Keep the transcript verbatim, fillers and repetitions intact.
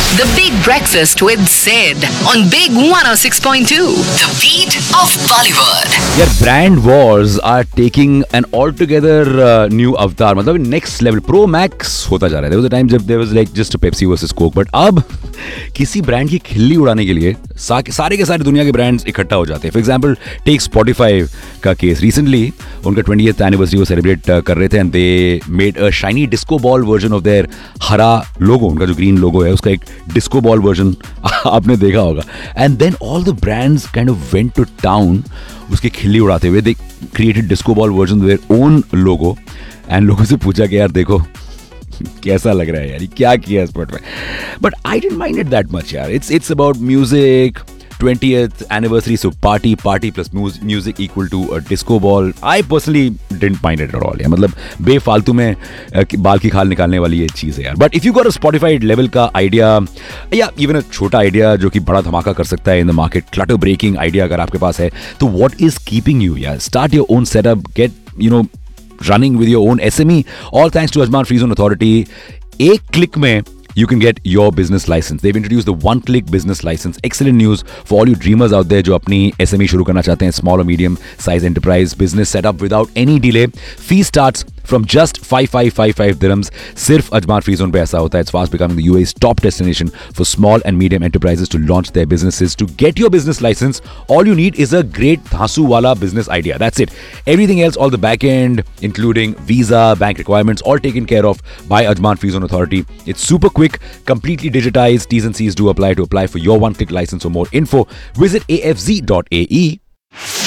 The Big Breakfast with Sid on Big one oh six point two. The beat of Bollywood. यार brand Wars are taking an all together new अवतार, मतलब next level pro max होता जा रहा है. There was a time जब there was like just Pepsi versus Coke, but अब किसी ब्रांड की खिल्ली उड़ाने के लिए सा, सारे के सारे दुनिया के ब्रांड्स इकट्ठा हो जाते हैं. फॉर एग्जांपल टेक स्पॉटिफाई का केस. रिसेंटली उनका ट्वेंटिएथ एनिवर्सरी वो सेलिब्रेट कर रहे थे and they made a shiny disco ball version of their हरा लोगो. उनका जो ग्रीन लोगो है उसका एक डिस्को बॉल वर्जन आपने देखा होगा. And then all the brands kind of went to town उसकी खिल्ली उड़ाते हुए. They created disco ball version their own logo and लोगों से पूछा कि यार देखो कैसा लग रहा है यार, क्या किया स्पॉट में. But I didn't mind it that much यार. It's it's about music, twentieth anniversary, so party party plus music equal to a disco ball. I personally didn't mind it at all. यार मतलब बेफालतू में बाल की खाल निकालने वाली ये चीज़ है यार. But if you got a Spotify level का आइडिया या इवन अ छोटा आइडिया जो कि बड़ा धमाका कर सकता है in the market, clutter breaking idea अगर आपके पास है, तो व्हाट इज कीपिंग यू यार? Start your own setup, get you know running with your own S M E, all thanks to Ajman Free Zone Authority. एक click में you can get your business license. They've introduced the one-click business license. Excellent news for all you dreamers out there जो अपनी S M E शुरू करना चाहते हैं, small or medium size enterprise business set up without any delay. Fee starts from just five thousand five hundred fifty-five dirhams. सिर्फ Ajman free zone पे ऐसा होता है. It's fast becoming the U A's top destination for small and medium enterprises to launch their businesses. To get your business license, all you need is a great धांसू वाला business idea. That's it. Everything else, all the back end, including visa, bank requirements, all taken care of by Ajman Free Zone Authority. It's super quick, completely digitized. T's and C's do apply. To apply for your one-click license or more info, visit A F Z dot A E.